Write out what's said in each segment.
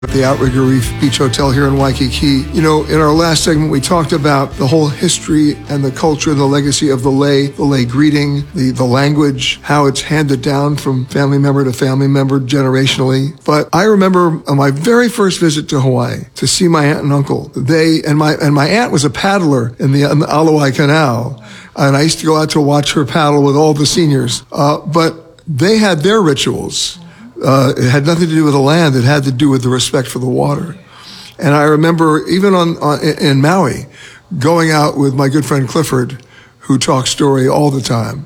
at the Outrigger Reef Beach Hotel here in Waikiki. You know, in our last segment, we talked about the whole history and the culture and the legacy of the lei greeting, the language, how it's handed down from family member to family member generationally. But I remember on my very first visit to Hawaii to see my aunt and uncle. My aunt was a paddler in the Alawai Canal, and I used to go out to watch her paddle with all the seniors. But they had their rituals. It had nothing to do with the land. It had to do with the respect for the water. And I remember even in Maui, going out with my good friend Clifford, who talks story all the time,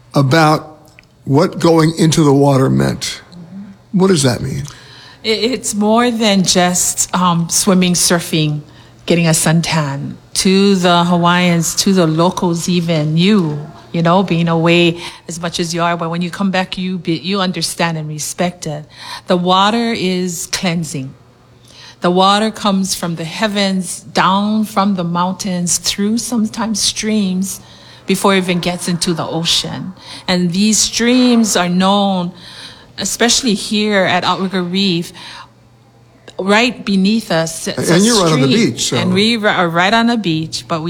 about what going into the water meant. What does that mean? It's more than just swimming, surfing, getting a suntan. To the Hawaiians, to the locals even, you know, being away as much as you are, but when you come back, you understand and respect it. The water is cleansing. The water comes from the heavens, down from the mountains, through sometimes streams, before it even gets into the ocean. And these streams are known, especially here at Outrigger Reef, right beneath us. And you're right on the beach. So. And we are right on the beach, but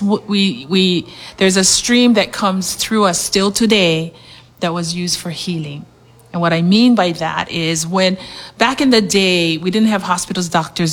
there's a stream that comes through us still today that was used for healing. And what I mean by that is when back in the day, we didn't have hospitals, doctors,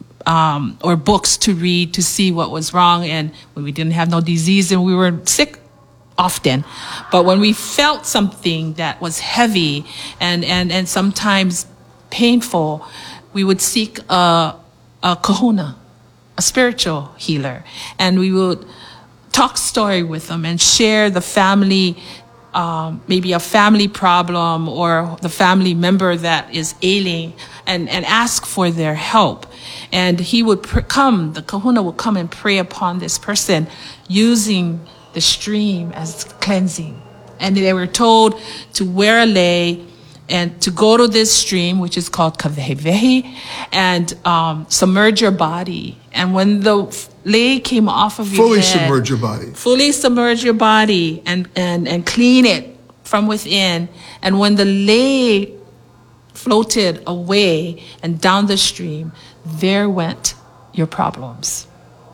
or books to read to see what was wrong. And when we didn't have no disease and we were sick often. But when we felt something that was heavy and sometimes painful, we would seek a kahuna, a spiritual healer, and we would talk story with them and share the family, maybe a family problem or the family member that is ailing, and ask for their help. And he would the kahuna would come and pray upon this person using the stream as cleansing. And they were told to wear a lei and to go to this stream, which is called kawehewehe, and submerge your body. And when the lei came off of your head, fully submerge your body and clean it from within. And when the lei floated away and down the stream, there went your problems.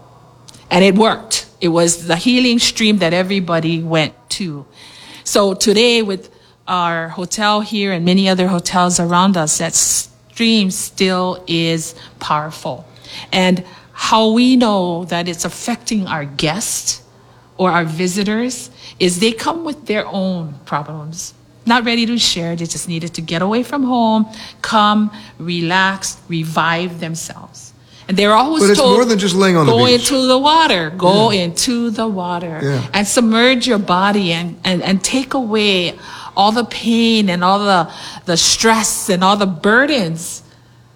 And it worked. It was the healing stream that everybody went to. So today, with our hotel here and many other hotels around us, that stream still is powerful. And how we know that it's affecting our guests or our visitors is they come with their own problems, not ready to share. They just needed to get away from home, come, relax, revive themselves. And they're always told, but it's told, more than just laying on the beach. Go into the water. Go into the water and submerge your body and take away all the pain and all the stress and all the burdens.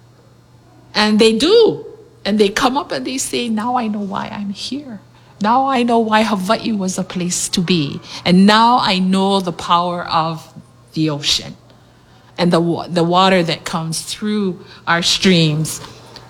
And they do. And they come up and they say, now I know why I'm here. Now I know why Hawaii was a place to be. And now I know the power of the ocean and the water that comes through our streams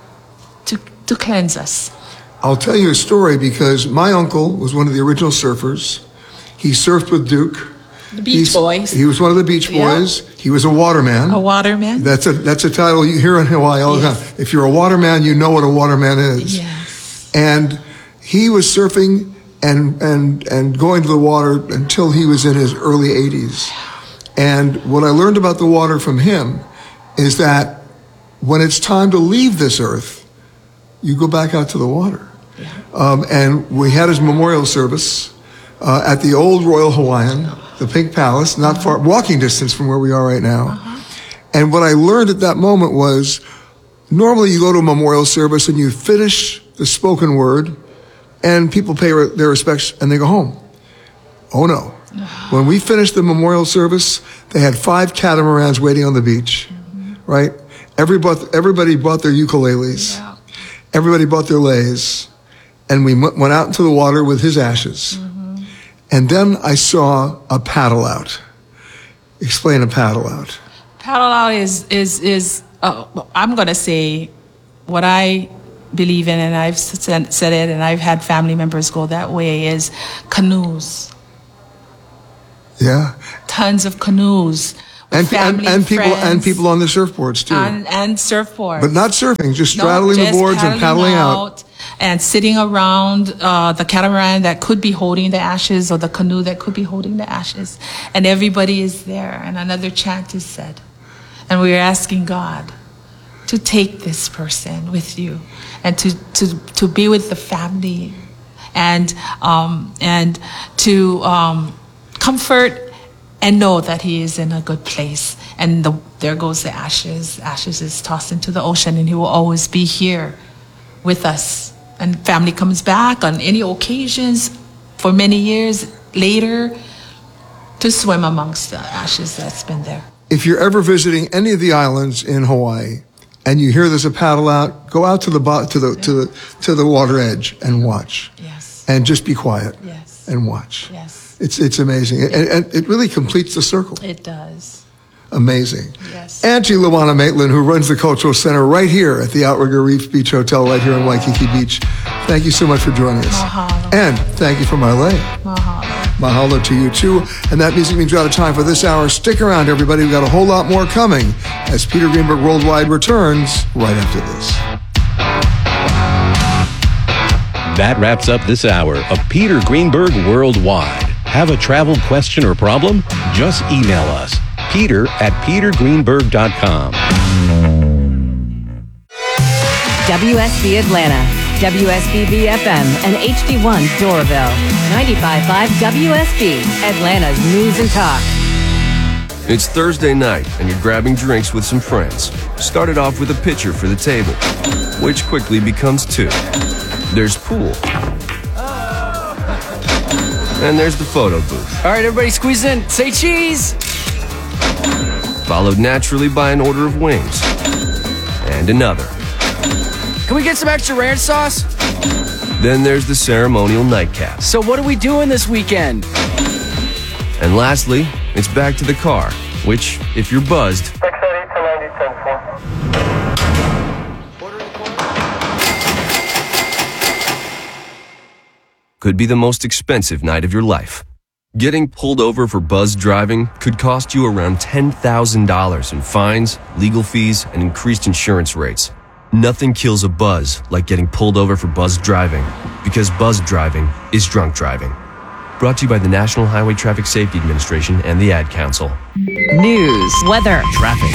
to cleanse us. I'll tell you a story because my uncle was one of the original surfers. He surfed with Duke. The Beach Boys. He was one of the Beach Boys. Yeah. He was a waterman. A waterman. That's a title you hear in Hawaii all the time. If you're a waterman, you know what a waterman is. Yes. And he was surfing and going to the water until he was in his early 80s. And what I learned about the water from him is that when it's time to leave this earth, you go back out to the water. Yeah. And we had his memorial service at the old Royal Hawaiian, the Pink Palace, not far, walking distance from where we are right now. And what I learned at that moment was, normally you go to a memorial service and you finish the spoken word and people pay their respects and they go home. Oh no. When we finished the memorial service, they had 5 catamarans waiting on the beach, right? Everybody bought their ukuleles. Yeah. Everybody bought their leis. And we went out into the water with his ashes. And then I saw a paddle out. Explain a paddle out. Paddle out is I'm going to say what I believe in, and I've said it, and I've had family members go that way, is canoes. Yeah. Tons of canoes family, and people friends, and people on the surfboards too. and surfboards. But not surfing, just straddling the boards and paddling out. And sitting around the catamaran that could be holding the ashes, or the canoe that could be holding the ashes. And everybody is there, and another chant is said. And we're asking God to take this person with you, and to be with the family, and to comfort and know that he is in a good place. And there goes the ashes. Ashes is tossed into the ocean, and he will always be here with us. And family comes back on any occasions for many years later to swim amongst the ashes that's been there. If you're ever visiting any of the islands in Hawaii and you hear there's a paddle out, go out to the water edge and watch. Yes. And just be quiet. Yes. And watch. Yes. It's amazing. And it really completes the circle. It does. Amazing. Yes. Auntie Luana Maitland, who runs the Cultural Center right here at the Outrigger Reef Beach Hotel right here in Waikiki Beach. Thank you so much for joining us. Mahalo. And thank you for Marlene. Mahalo. Mahalo to you too. And that music means we're out of time for this hour. Stick around, everybody. We've got a whole lot more coming as Peter Greenberg Worldwide returns right after this. That wraps up this hour of Peter Greenberg Worldwide. Have a travel question or problem? Just email us, peter@petergreenberg.com. WSB Atlanta, WSBB FM, and HD1 Doraville. 95.5 WSB, Atlanta's News and Talk. It's Thursday night, and you're grabbing drinks with some friends. Started off with a pitcher for the table, which quickly becomes two. There's pool. And there's the photo booth. All right, everybody squeeze in. Say cheese. Followed naturally by an order of wings. And another. Can we get some extra ranch sauce? Then there's the ceremonial nightcap. So what are we doing this weekend? And lastly, it's back to the car, which, if you're buzzed, could be the most expensive night of your life. Getting pulled over for buzzed driving could cost you around $10,000 in fines, legal fees, and increased insurance rates. Nothing kills a buzz like getting pulled over for buzzed driving, because buzzed driving is drunk driving. Brought to you by the National Highway Traffic Safety Administration and the Ad Council. News, weather, Traffic.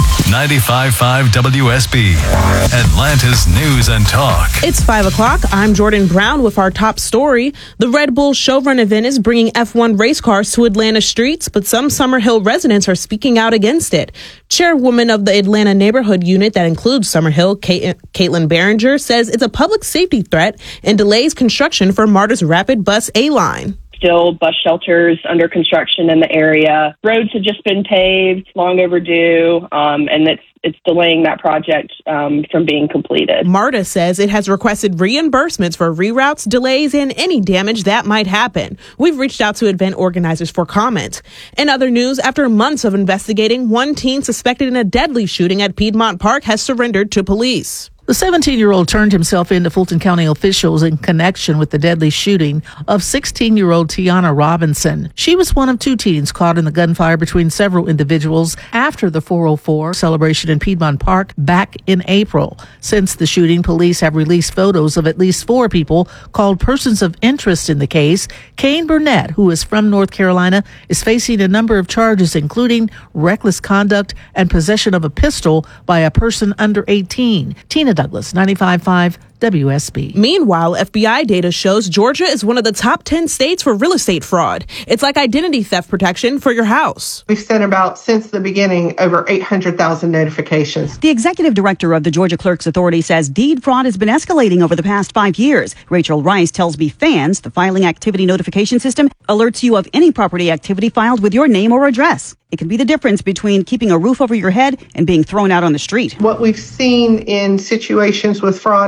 95.5 WSB, Atlanta's News and Talk. It's 5 o'clock. I'm Jordan Brown with our top story. The Red Bull Showrun event is bringing F1 race cars to Atlanta streets, but some Summerhill residents are speaking out against it. Chairwoman of the Atlanta Neighborhood Unit that includes Summerhill, Caitlin Behringer, says it's a public safety threat and delays construction for MARTA's Rapid Bus A-Line. Still bus shelters under construction in the area. Roads have just been paved, long overdue, and it's delaying that project from being completed. MARTA says it has requested reimbursements for reroutes, delays, and any damage that might happen. We've reached out to event organizers for comment. In other news, after months of investigating, one teen suspected in a deadly shooting at Piedmont Park has surrendered to police. The 17-year-old turned himself in to Fulton County officials in connection with the deadly shooting of 16-year-old Tiana Robinson. She was one of two teens caught in the gunfire between several individuals after the 404 celebration in Piedmont Park back in April. Since the shooting, police have released photos of at least four people called persons of interest in the case. Kane Burnett, who is from North Carolina, is facing a number of charges, including reckless conduct and possession of a pistol by a person under 18. Tina Douglas, 95.5 WSB. Meanwhile, FBI data shows Georgia is one of the top 10 states for real estate fraud. It's like identity theft protection for your house. We've sent about, since the beginning, over 800,000 notifications. The executive director of the Georgia Clerks Authority says deed fraud has been escalating over the past 5 years. Rachel Rice tells BFans the filing activity notification system alerts you of any property activity filed with your name or address. It can be the difference between keeping a roof over your head and being thrown out on the street. What we've seen in situations with fraud, the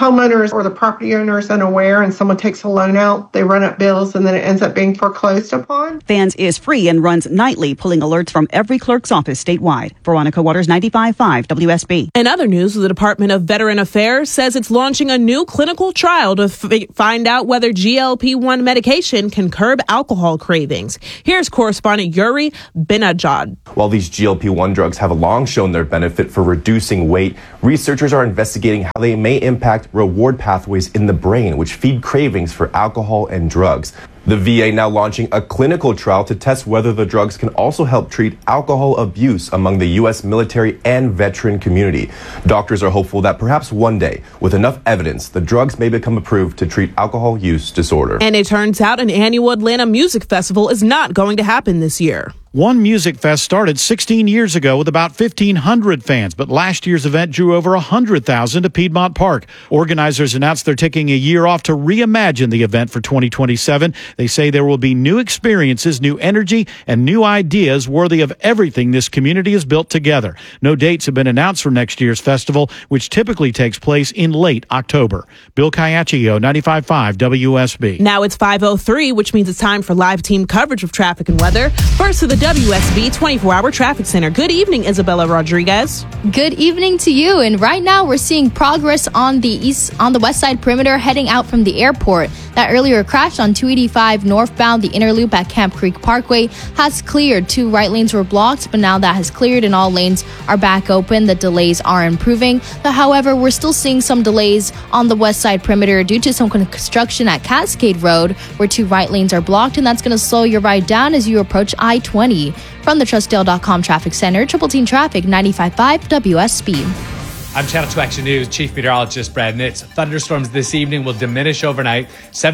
homeowners or the property owner is unaware and someone takes a loan out, they run up bills and then it ends up being foreclosed upon. Fans is free and runs nightly, pulling alerts from every clerk's office statewide. Veronica Waters, 95.5 WSB. In other news, the Department of Veteran Affairs says it's launching a new clinical trial to find out whether GLP-1 medication can curb alcohol cravings. Here's correspondent Yuri Benajad. While these GLP-1 drugs have long shown their benefit for reducing weight, researchers are investigating how they may impact reward pathways in the brain, which feed cravings for alcohol and drugs. The VA now launching a clinical trial to test whether the drugs can also help treat alcohol abuse among the U.S. military and veteran community. Doctors are hopeful that perhaps one day, with enough evidence, the drugs may become approved to treat alcohol use disorder. And it turns out an annual Atlanta Music Festival is not going to happen this year. One Music Fest started 16 years ago with about 1,500 fans, but last year's event drew over 100,000 to Piedmont Park. Organizers announced they're taking a year off to reimagine the event for 2027. They say there will be new experiences, new energy, and new ideas worthy of everything this community has built together. No dates have been announced for next year's festival, which typically takes place in late October. Bill Caiaccio, 95.5 WSB. Now it's 5:03, which means it's time for live team coverage of traffic and weather. First to the WSB 24-hour traffic center. Good evening, Isabella Rodriguez. Good evening to you. And right now we're seeing progress on the west side perimeter heading out from the airport. That earlier crash on 285 northbound, the inner loop at Camp Creek Parkway has cleared. 2 right lanes were blocked, but now that has cleared and all lanes are back open. The delays are improving. However, we're still seeing some delays on the west side perimeter due to some construction at Cascade Road, where 2 right lanes are blocked, and that's going to slow your ride down as you approach I-20. From the TrustDale.com Traffic Center, Triple Team Traffic, 95.5 WSB. I'm Channel 2 Action News Chief Meteorologist Brad Nitz. Thunderstorms this evening will diminish overnight.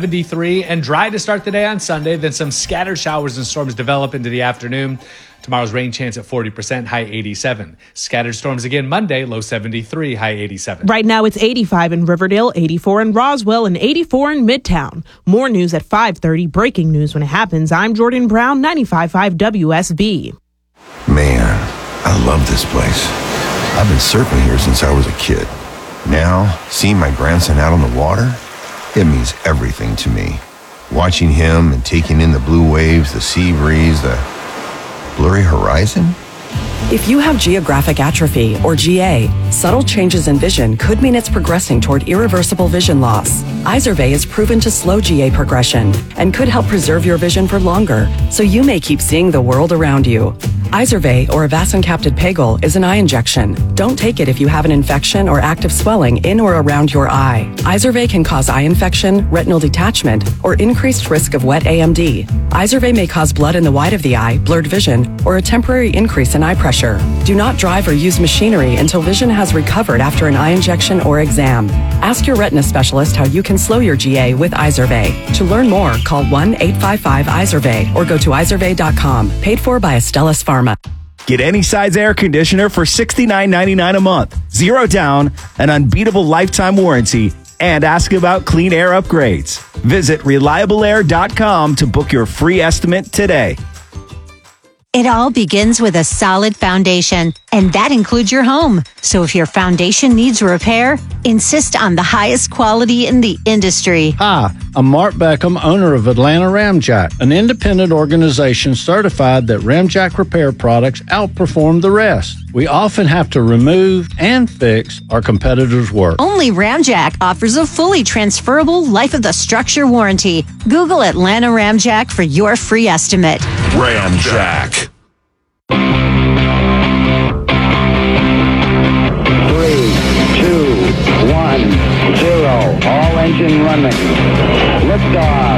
73 and dry to start the day on Sunday. Then some scattered showers and storms develop into the afternoon. Tomorrow's rain chance at 40%, high 87. Scattered storms again Monday, low 73, high 87. Right now it's 85 in Riverdale, 84 in Roswell, and 84 in Midtown. More news at 5:30. Breaking news when it happens. I'm Jordan Brown, 95.5 WSB. Man, I love this place. I've been surfing here since I was a kid. Now, seeing my grandson out on the water, it means everything to me. Watching him and taking in the blue waves, the sea breeze, the blurry horizon. If you have geographic atrophy, or GA, subtle changes in vision could mean it's progressing toward irreversible vision loss. Izervay is proven to slow GA progression and could help preserve your vision for longer, so you may keep seeing the world around you. Izervay, or avacincaptad pegol, is an eye injection. Don't take it if you have an infection or active swelling in or around your eye. Izervay can cause eye infection, retinal detachment, or increased risk of wet AMD. Izervay may cause blood in the white of the eye, blurred vision, or a temporary increase in eye pressure. Do not drive or use machinery until vision has recovered after an eye injection or exam. Ask your retina specialist how you can slow your GA with Izervay. To learn more, call 1-855-IZERVAY or go to izervay.com. Paid for by Astellas Pharma. Get any size air conditioner for $69.99 a month. 0 down, an unbeatable lifetime warranty, and ask about clean air upgrades. Visit reliableair.com to book your free estimate today. It all begins with a solid foundation, and that includes your home. So if your foundation needs repair, insist on the highest quality in the industry. Hi, I'm Mark Beckham, owner of Atlanta Ramjack, an independent organization certified that Ramjack repair products outperform the rest. We often have to remove and fix our competitors' work. Only Ramjack offers a fully transferable life of the structure warranty. Google Atlanta Ramjack for your free estimate. Ramjack. 3, 2, 1, 0. All engine running. Liftoff.